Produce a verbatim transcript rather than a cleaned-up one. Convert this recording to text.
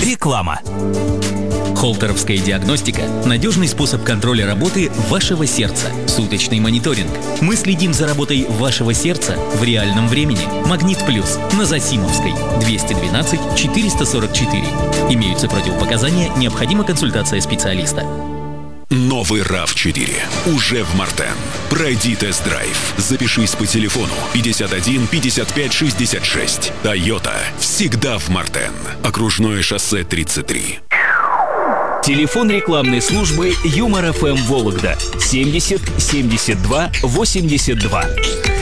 Реклама. Холтеровская диагностика – надежный способ контроля работы вашего сердца. Суточный мониторинг. Мы следим за работой вашего сердца в реальном времени. Магнит Плюс на Засимовской, двести двенадцать четыреста сорок четыре. Имеются противопоказания, необходима консультация специалиста. Новый рав четыре уже в Мартен. Пройди тест-драйв. Запишись по телефону пятьдесят один пятьдесят пять шестьдесят шесть. Toyota всегда в Мартен. Окружное шоссе тридцать три. Телефон рекламной службы Юмор эф эм Вологда семьдесят семьдесят два восемьдесят два.